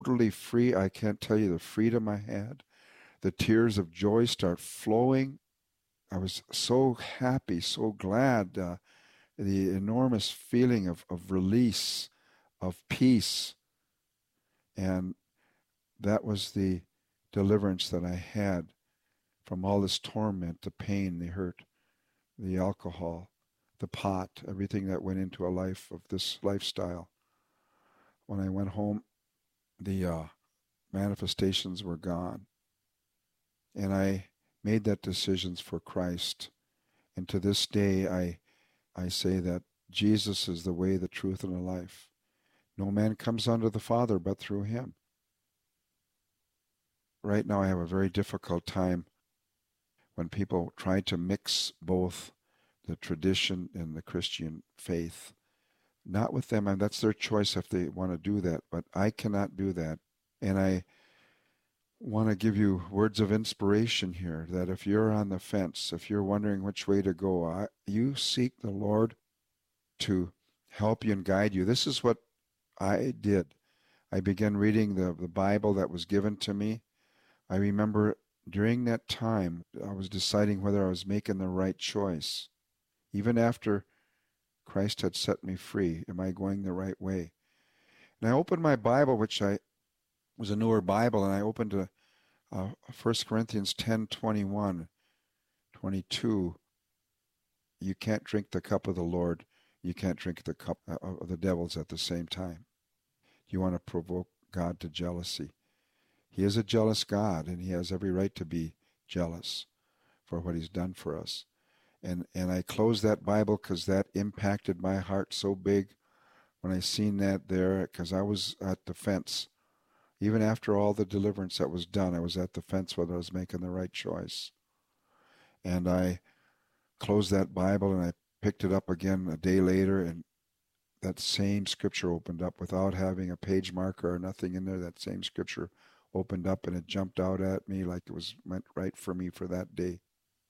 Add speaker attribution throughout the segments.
Speaker 1: totally free. I can't tell you the freedom I had. The tears of joy start flowing. I was so happy, so glad. The enormous feeling of release, of peace. And that was the deliverance that I had from all this torment, the pain, the hurt, the alcohol, the pot, everything that went into a life of this lifestyle. When I went home, the manifestations were gone. And I made that decision for Christ. And to this day, I say that Jesus is the way, the truth, and the life. No man comes unto the Father but through him. Right now I have a very difficult time when people try to mix both the tradition and the Christian faith. Not with them, and that's their choice if they want to do that, but I cannot do that. And I want to give you words of inspiration here, that if you're on the fence, if you're wondering which way to go, you seek the Lord to help you and guide you. This is what I did. I began reading the Bible that was given to me. I remember during that time, I was deciding whether I was making the right choice. Even after Christ had set me free, am I going the right way? And I opened my Bible, which was a newer Bible, and I opened to 1 Corinthians 10:21, 22. You can't drink the cup of the Lord. You can't drink the cup of the devils at the same time. You want to provoke God to jealousy. He is a jealous God, and he has every right to be jealous for what he's done for us. And I closed that Bible because that impacted my heart so big when I seen that there, because I was at the fence. Even after all the deliverance that was done, I was at the fence whether I was making the right choice. And I closed that Bible and I picked it up again a day later, and that same scripture opened up without having a page marker or nothing in there. That same scripture opened up and it jumped out at me like it was meant right for me for that day.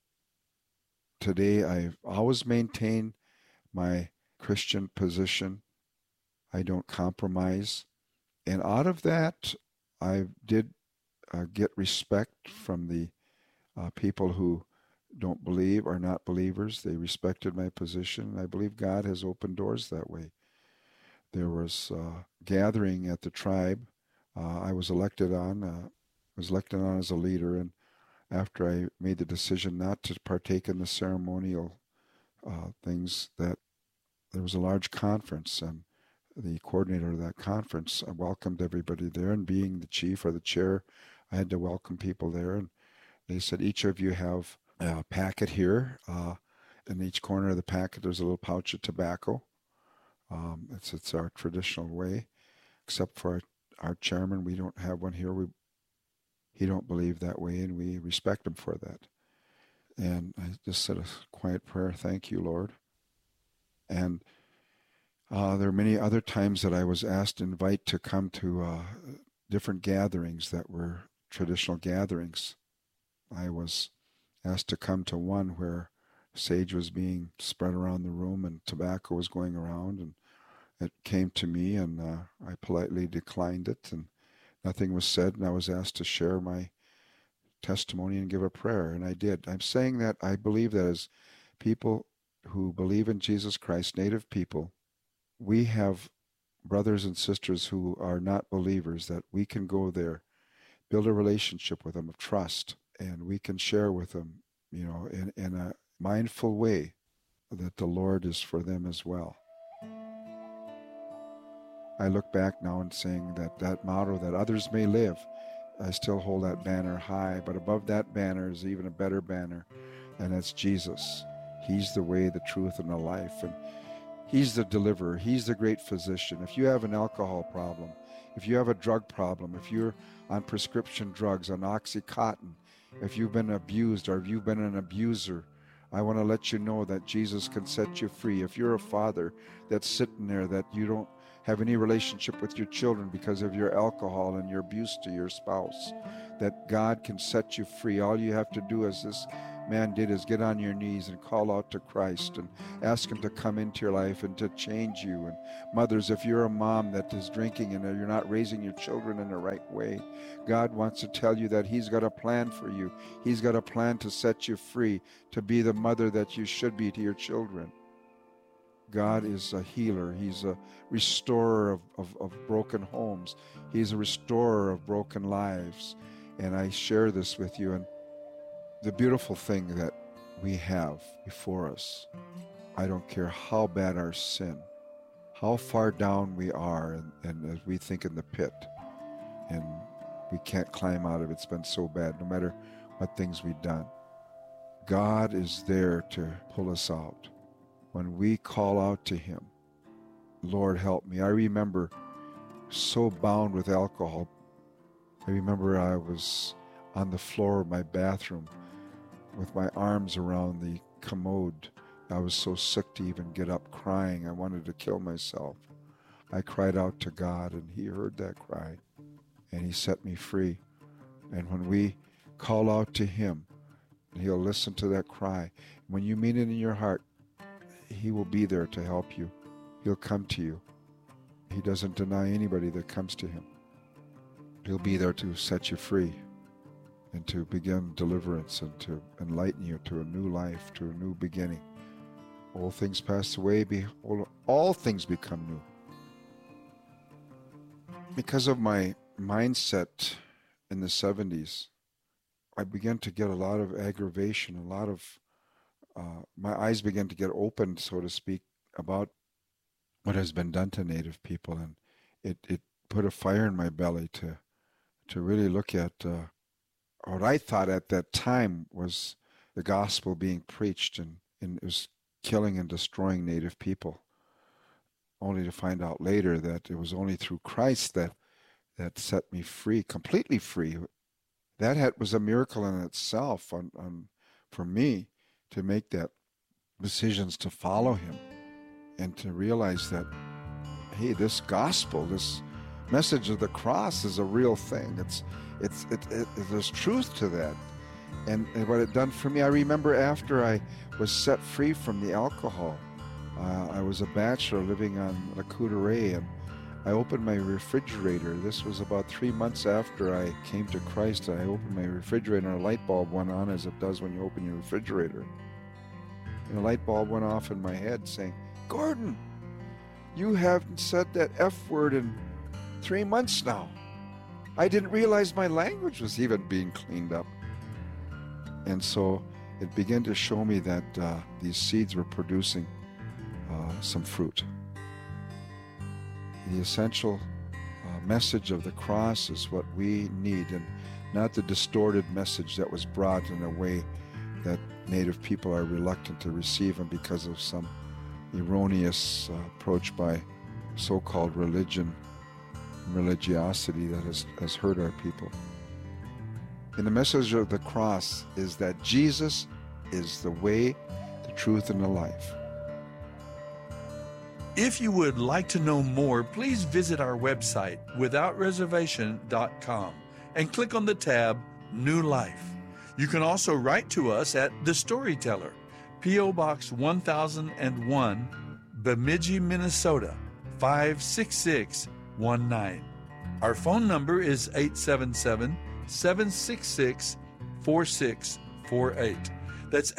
Speaker 1: Today, I've always maintained my Christian position. I don't compromise. And out of that, I did get respect from the people who don't believe, are not believers. They respected my position. I believe God has opened doors that way. There was a gathering at the tribe. I was elected on as a leader, and after I made the decision not to partake in the ceremonial things, that there was a large conference, and the coordinator of that conference welcomed everybody there, and being the chief or the chair, I had to welcome people there, and they said, each of you have a packet here. In each corner of the packet there's a little pouch of tobacco. It's our traditional way, except for our chairman. We don't have one here. He don't believe that way, and we respect him for that. And I just said a quiet prayer, thank you, Lord. And there are many other times that I was asked to invite to come to different gatherings that were traditional gatherings. I was asked to come to one where sage was being spread around the room and tobacco was going around, and it came to me, and I politely declined it, and nothing was said, and I was asked to share my testimony and give a prayer, and I did. I'm saying that I believe that as people who believe in Jesus Christ, native people, we have brothers and sisters who are not believers, that we can go there, build a relationship with them of trust, and we can share with them, in a mindful way that the Lord is for them as well. I look back now and saying that motto, that others may live, I still hold that banner high, but above that banner is even a better banner, and that's Jesus. He's the way, the truth, and the life, and he's the deliverer. He's the great physician. If you have an alcohol problem, if you have a drug problem, if you're on prescription drugs, on Oxycontin, if you've been abused or if you've been an abuser, I want to let you know that Jesus can set you free. If you're a father that's sitting there, that you don't have any relationship with your children because of your alcohol and your abuse to your spouse, that God can set you free. All you have to do is this man did is get on your knees and call out to Christ and ask him to come into your life and to change you. And mothers, if you're a mom that is drinking and you're not raising your children in the right way, God wants to tell you that he's got a plan for you. He's got a plan to set you free, to be the mother that you should be to your children. God is a healer. He's a restorer of broken homes. He's a restorer of broken lives. And I share this with you. And the beautiful thing that we have before us, I don't care how bad our sin, how far down we are, and as we think in the pit, and we can't climb out of it. It's been so bad, no matter what things we've done. God is there to pull us out. When we call out to him, Lord, help me. I remember so bound with alcohol. I remember I was on the floor of my bathroom with my arms around the commode. I was so sick to even get up, crying. I wanted to kill myself. I cried out to God, and he heard that cry, and he set me free. And when we call out to him, he'll listen to that cry. When you mean it in your heart, he will be there to help you. He'll come to you. He doesn't deny anybody that comes to him. He'll be there to set you free and to begin deliverance and to enlighten you to a new life, to a new beginning. Old things pass away, behold, all things become new. Because of my mindset in the 70s, I began to get a lot of aggravation, a lot of my eyes began to get opened, so to speak, about what has been done to Native people, and it put a fire in my belly to really look at what I thought at that time was the gospel being preached, and it was killing and destroying Native people, only to find out later that it was only through Christ that set me free, completely free. That was a miracle in itself for me, to make that decisions to follow him and to realize that, hey, this gospel, this message of the cross is a real thing. There's truth to that. And what it done for me, I remember after I was set free from the alcohol, I was a bachelor living on La Coudray, and I opened my refrigerator. This was about 3 months after I came to Christ. I opened my refrigerator and a light bulb went on, as it does when you open your refrigerator. And a light bulb went off in my head saying, Gordon, you haven't said that F word in 3 months now. I didn't realize my language was even being cleaned up. And so it began to show me that these seeds were producing some fruit. The essential message of the cross is what we need, and not the distorted message that was brought in a way that Native people are reluctant to receive, and because of some erroneous approach by so-called religion and religiosity that has hurt our people. And the message of the cross is that Jesus is the way, the truth, and the life.
Speaker 2: If you would like to know more, please visit our website, withoutreservation.com, and click on the tab New Life. You can also write to us at The Storyteller, P.O. Box 1001, Bemidji, Minnesota, 56619. Our phone number is 877-766-4648. That's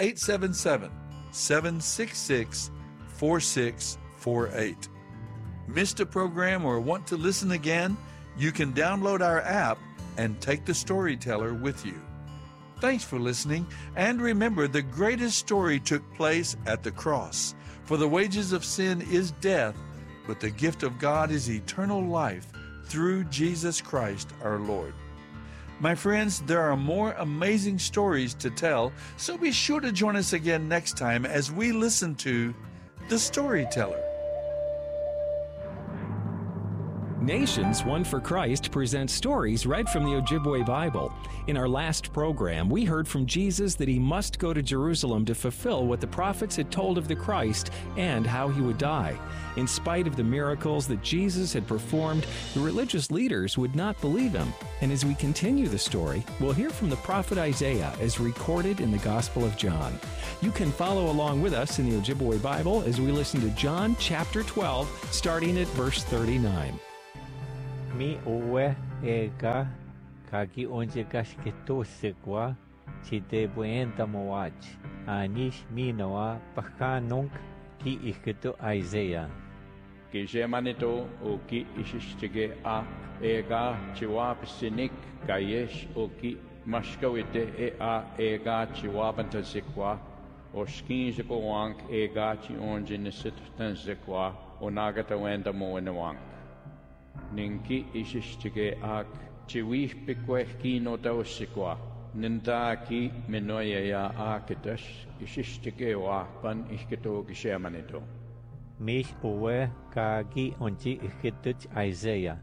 Speaker 2: 877-766-4648. Missed a program or want to listen again? You can download our app and take the Storyteller with you. Thanks for listening, and remember, the greatest story took place at the cross. For the wages of sin is death, but the gift of God is eternal life through Jesus Christ our Lord. My friends, there are more amazing stories to tell, so be sure to join us again next time as we listen to The Storyteller.
Speaker 3: Nations One for Christ presents stories read from the Ojibwe Bible. In our last program, we heard from Jesus that he must go to Jerusalem to fulfill what the prophets had told of the Christ and how he would die. In spite of the miracles that Jesus had performed, the religious leaders would not believe him. And as we continue the story, we'll hear from the prophet Isaiah as recorded in the Gospel of John. You can follow along with us in the Ojibwe Bible as we listen to John chapter 12, starting at verse 39.
Speaker 4: Mi uwe ega kaki onje kashketo sekwa chite buenta moach anish minawa pakanonk ki ikito Isaiah.
Speaker 5: Ki jemanito o ki ishishtige a ega chiwap sinik kayesh o ki mashkawite e a ega chiwapanta sekwa o skinjiko wank ega chi onje nisitutan sekwa o nagata wenda mo wank. Ninki ishishtige ak chiwih pikwehkino tausikwa ninta ki menoya ya akitash ishishtige wa pan ikito gishamanito.
Speaker 4: Mish uwe kagi onji ikituch Isaiah.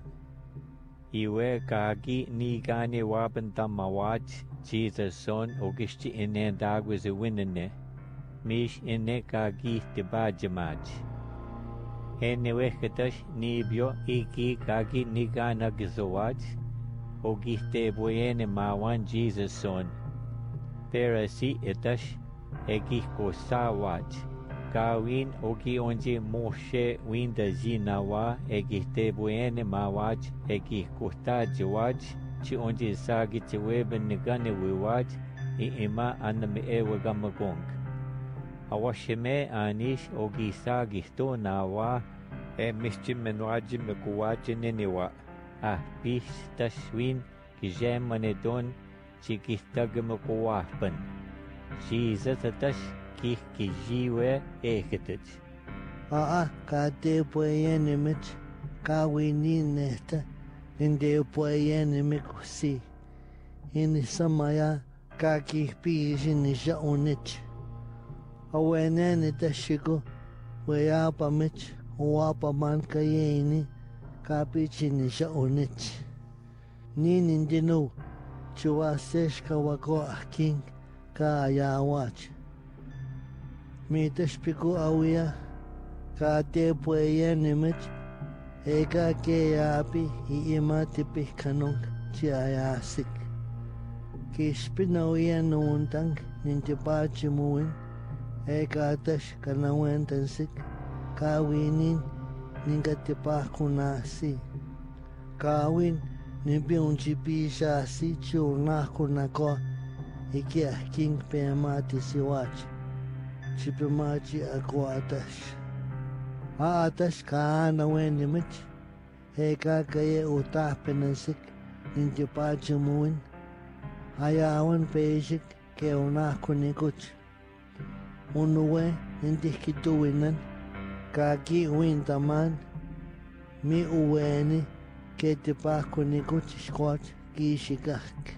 Speaker 4: Iwe kagi ni gani wabanta mawach Jesus son ogishti ine dagwizi winene. Mish ine kagi tibajamach. Heneweketash nibyo iki kagi nigana gizowach ogiste boyene mawan Jesus son. Perasi etash egiko sawach. Kawin ogi onje Moshe winda zinawa egiste boyene mawach egiko tajwach chi onje sagi chweben nigane wiwach ima aname ewe gamagong. Awashime anish ogisa gihto nawa mishchimenwaji mekuwachi niniwa pish tashwin kijemanedon chikistagmekuwapan Jesus atash kijiwe eketich
Speaker 6: kate pueyenimich kawinineta inde pueyenimikusi inisamaya kakihpishinisha unich awenene tashiku weyapamich uwapaman kayeni kapichinisha unich ninindinu chuwasesh kawako aking kayawach mitashpiku awia kate pueyenimich eka keyapi iimatipi kanong chiayasik kishpinawia nuuntang nintipachimuin eka tash kanawentansik kawinin ningatipakunasi kawin nibiunchipishasi churnakunako ikiahking pemati siwach chipemachi akwatash atash kaanawenimich eka kaye utahpenansik nintipachimuin ayawan peshik keunahkunikuch unuwe nintihkituwinan kaki wintaman mi uweni ketipahkunikuch xkuach kixikahk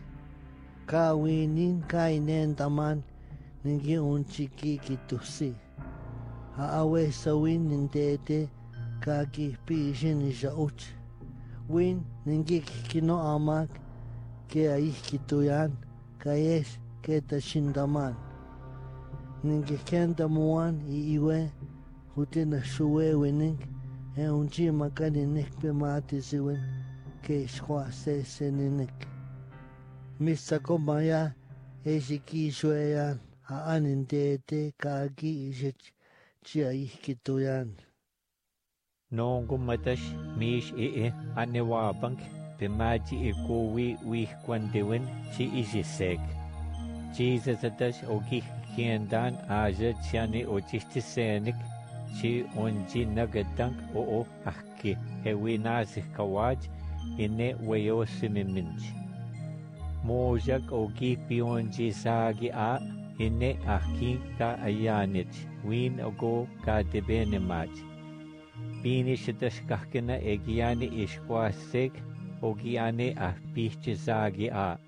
Speaker 6: kawinin kainentaman ninki unchikikitusi aawesawin nintete kakihpishin ixauch win ninkikino amak ke aihkituyan kayesh ketashintaman ninkikentamuan iiwe hutina shuwewining unchi makaninik pimatisiwin ke xhuaseseninik misakomaya exikixueyan aanintete kaki ixech chiaihkituyan
Speaker 4: Nongo matash mish anewabank pimachi ikowi wihkwandewin chi isisek Jesus atash ogih kiendan aja chiane ochistisenik chi onji nagadank ahki ewinasik kawaj ine weyosimiminch mojak ogi pionji sagi ine ahki ka ayanich win ogo ka debenemach bini shitash kahkina egiani ishkwasek ogiane ahpichi sagi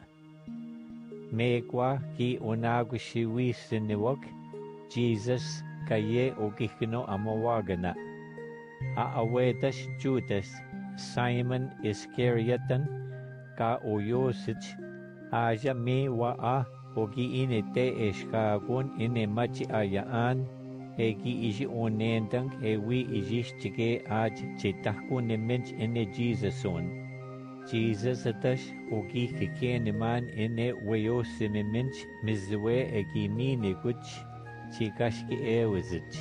Speaker 4: Megwa ki onaguxiwisiniwak Jesus kaye ogihkino amawagana. Aawetash chutas Simon Iscariotan, ka oyosich, aja me wa ogi inete eshkagun ine machi ayaan, egi iji onendang ewi ijichike aj chitakun mench ine Jesusun. Jesus atash ogi kikeniman ine weyosime mench mizwe egi mini kuch chikashki ewizich.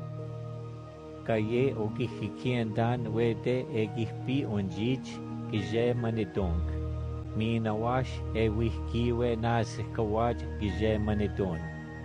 Speaker 4: Kaye ogi kikiendan wede egi pi onjich kije manitong. Minawash ewi kiwe nasik kawaj kije maniton.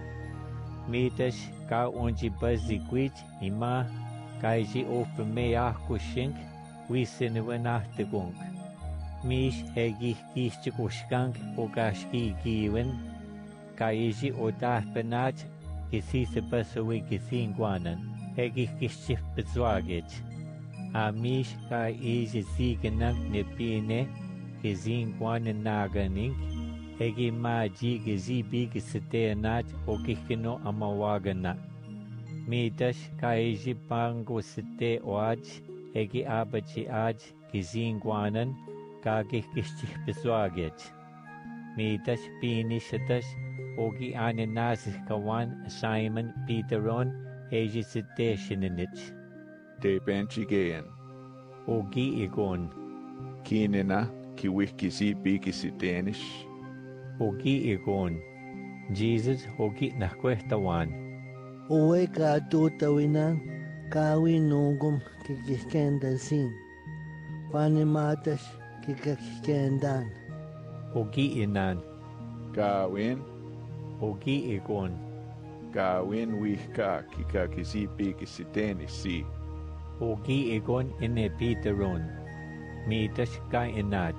Speaker 4: Mitash ka onji bazikwich ima kaiji ofme kushinq wisiniwe nahtigong. Mish egi kishchikushkank okashki kiwen kaiji otahpenach kisise pasawi kisingwanan egi kishchipzwagich. Amish kaiji sigenak nepine kisingwanan naganing egi maji gizibi kisitenach okikino amawagana. Mitash kaiji pango site oaj egi abachi aj kisingwanan kagih kishchipzwagich. Mitash pinishatash ogi ananasih kawan Simon Peteron eji site shinanich.
Speaker 5: De benchigean.
Speaker 4: Ogi igon.
Speaker 5: Kinena kiwihkisi bikisitenish.
Speaker 4: Ogi igon. Jesus ogi nakwehtawan.
Speaker 6: Uwe ka tutawinan kawi nungum kikiskendasin. Panimatash kikakiskendan.
Speaker 4: Ogi inan.
Speaker 5: Gawin.
Speaker 4: Ogi igon.
Speaker 5: Gawin wihka kikakisi bikisitenisi.
Speaker 4: Ogi igon ine Peteron. Mitash ka inach.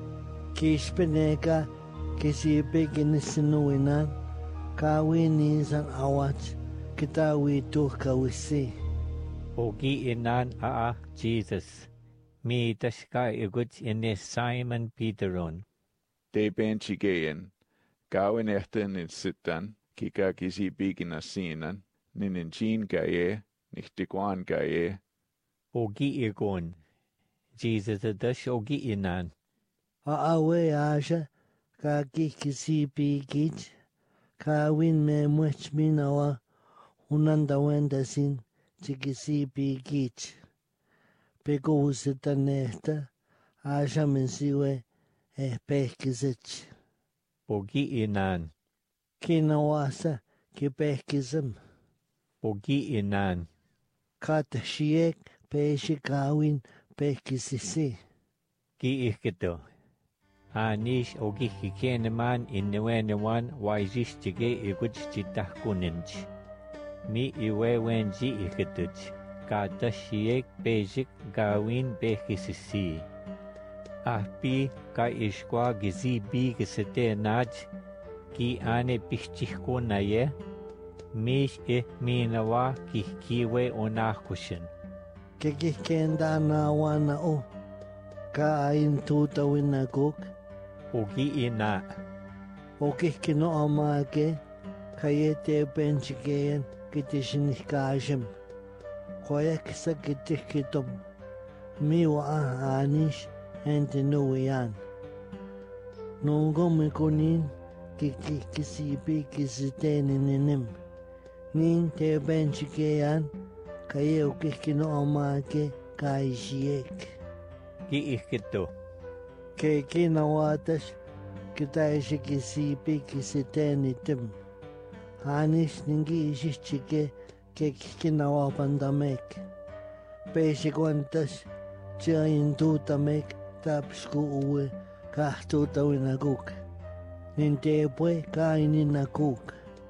Speaker 6: Kishpeneka kisipe kinisinuinan kawi nisan awach kitawi kawisi.
Speaker 4: Ogi inan Jesus. Mitash ka iguch ine Simon Peteron.
Speaker 5: De benchigean. Gawin echten sitan kikakisi bikinasinan nininjin gaye nichtiguan gaye.
Speaker 4: Ogi igon. Jesus adash ogi inan.
Speaker 6: Awe asha ka kikisipi kich kawin me much minawa unanda wendasin chikisipi kich. Peko usitaneta asha mensiwe pehkisich.
Speaker 4: Ogi inan.
Speaker 6: Kinawasa kipehkism.
Speaker 4: Ogi inan.
Speaker 6: Katashiek peshikawin pehkisisi.
Speaker 4: Ki ikito. Anish ogi kikeneman innewenewan waijishtige iguch chitahkuninch. Mi iwewenji ikituch. Katashiek pejik gawin pehkisisi. Ahpi ka ishkwa gizi bi gisete naj ki ane pichchiko naye mish minawa kiwe onakushin.
Speaker 6: Kikikenda na wana o ka ain tuta winagok.
Speaker 4: Ogi ina.
Speaker 6: Okikino amake kayete benchikeyen kitishinikashim. Koyak sa kitikitom. Miwa anish ente nuwian. Nungom ikunin kikisipi kisiteni ninim. Nin te benchikeyan kaye okikino amake kaishiek.
Speaker 4: Ki ikito.
Speaker 6: Ke kinawatash kitaishi kisipi kisiteni tim. Anish ningi ishichike ke kinawapandamek. Peshikwantash chayin tutamek tapshku uwe kahtuta winaguk. Nintepwe kaininakuk.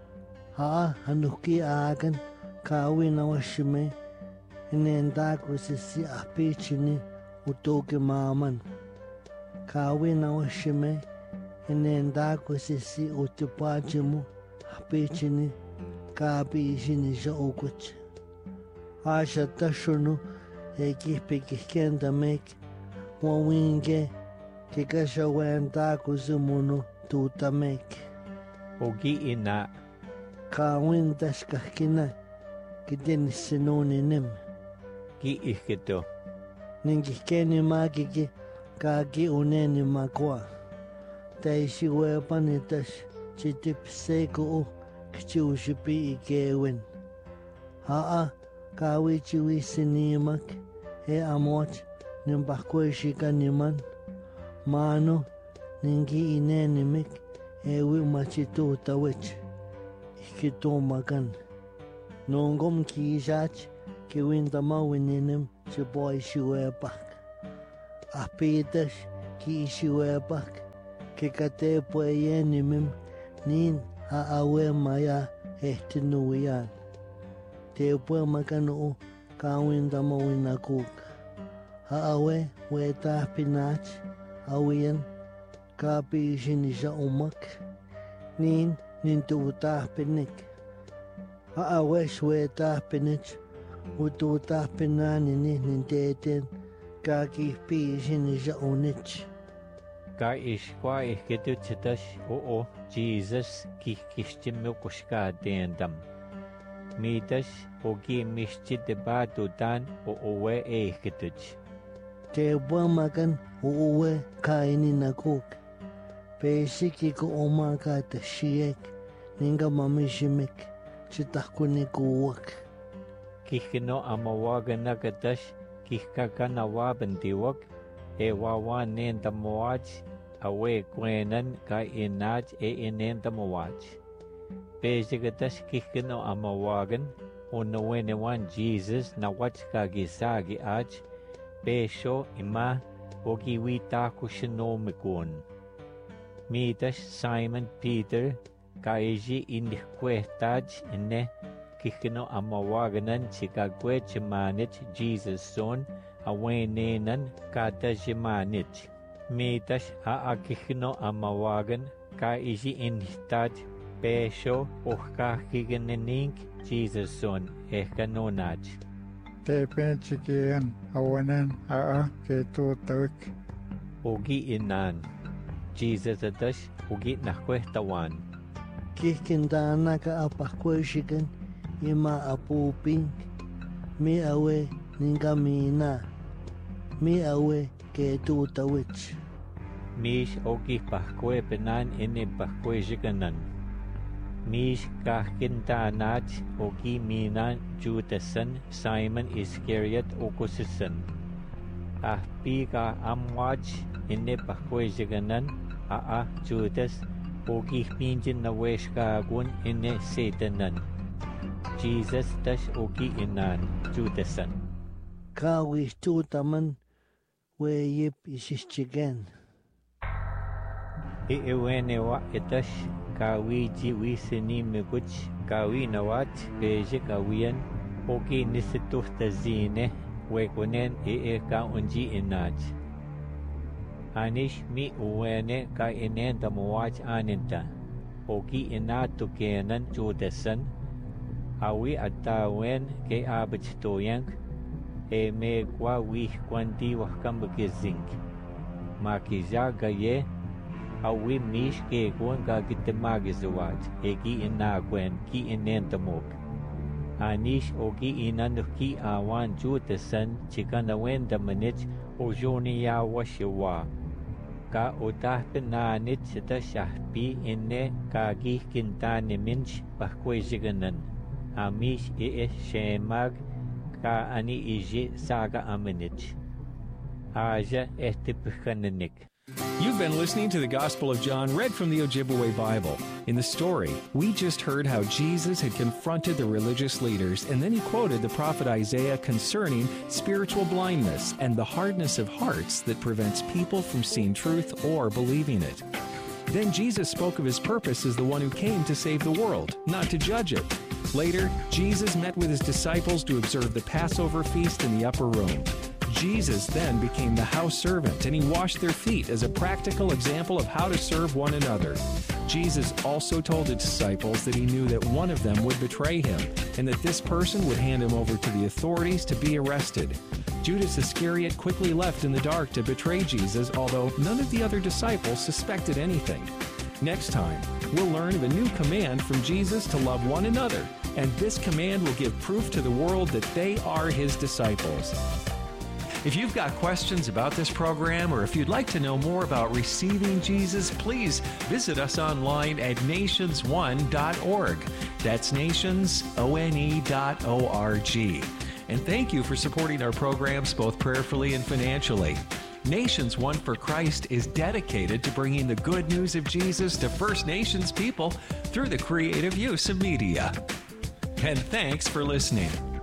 Speaker 6: Hanuki agan kawinawashime inendaku sisi apichini utoke maman. Kawinawashime inendaku sisi utupachimu apichini kaapishini shaukuch. Asha tashunu ekipikiskendamek wawinge kikashawendaku sumunu tutamek.
Speaker 4: Ogi ina.
Speaker 6: Kawin tashkahkina kitinisinuninim.
Speaker 4: Ki ikito.
Speaker 6: Ningikeni makiki kaki uneni makwa. Taisi weapanitas chitipseko kchiushipi ikewin. Haa kawichiwi sinimak amoch nimbahkweshika niman. Mano ningi inenimik ewi machitu tawich. Ikitumakan. Nongom kishach kiwintama wininim chiboy shiwepak. Apitas ki shiwepak. Kikate pueyenimim nin aawe maya ehtinuyan. Te pue makanu kawintama winakuk. Aawe weta pinach awiyan kapi sinisha umak. Nin nintuutah pinik. Aawe swetah pinich ututah pinanini ninteten kaki pi sinisha unich.
Speaker 4: Ka ishkwa ihkituchitash o Jesus kihkishtimukushka dendam. Mitash ogi mishchi debatu dan o owe ihkituch.
Speaker 6: Te buamakan uwe kaini nakuk. Pesiki ko omaka tashiek ninga mamishimik chitahkunikuwak.
Speaker 4: Kihkino amawaganakatash kihkakanawabantiwak. Ewawa nendamawach awe kwenan ka inach inendamawach. Pejigatash kihkino amawagan unawenewan Jesus na wach kagisagi ach pesho ima ogiwita kushinomikun. Mitash Simon Peter ka iji indihkwehtaj ine kihkino amawaganan chikagwechimanich Jesus son awenenan katajimanich. Mitash aakihno amawagan ka iji inhtaj pesho ohkahiganenink Jesus son ehkanonach.
Speaker 7: Te penchikian awanan ketutawik.
Speaker 4: Ogi inan. Jesus atash ogi nakwehtawan.
Speaker 6: Kihkindana ka apahkweshikan ima apupink. Mi awe ninga mina. Mi awe ketutawich.
Speaker 4: Mish ogi pahkwepenan ine pahkweshikanan. Mish kahkintanach ogi minan Judasan Simon Iscariot okusisan. Ahpi ka amwach ine pahkweshikanan Judas ogi minjin na weshkagun ine Satanan. Jesus tash ogi inan Judasan.
Speaker 6: Kawis tutaman weyip isischigen.
Speaker 4: Iwenewa itash kawiji wisini mikuch kawinawat peje kawian ogi nisituhta zine wekunen ka unji inach. Anish mi uwene ka inenda muwach aninta ogi inatu kenan Judasan awi atawen ke abachtoyank me kwa wih kwanti wakambakizink. Makizaga ye awi mish ke kwan kagitemagizawat egi inakwen ki inentamok. Anish ogi inanuki awan Judasan chikanawenda manich ojoniya washiwa. Ka utahpenanit sita shahpi inne kagih kintani minch pahkwejiganan. Amish shemag ka ani iji saga aminich. Aja ehtipukananik.
Speaker 3: You've been listening to the Gospel of John read from the Ojibwe Bible. In the story, we just heard how Jesus had confronted the religious leaders, and then he quoted the prophet Isaiah concerning spiritual blindness and the hardness of hearts that prevents people from seeing truth or believing it. Then Jesus spoke of his purpose as the one who came to save the world, not to judge it. Later, Jesus met with his disciples to observe the Passover feast in the upper room. Jesus then became the house servant, and he washed their feet as a practical example of how to serve one another. Jesus also told the disciples that he knew that one of them would betray him, and that this person would hand him over to the authorities to be arrested. Judas Iscariot quickly left in the dark to betray Jesus, although none of the other disciples suspected anything. Next time, we'll learn of a new command from Jesus to love one another, and this command will give proof to the world that they are his disciples. If you've got questions about this program, or if you'd like to know more about receiving Jesus, please visit us online at nationsone.org. That's nationsone.org. And thank you for supporting our programs both prayerfully and financially. Nations One for Christ is dedicated to bringing the good news of Jesus to First Nations people through the creative use of media. And thanks for listening.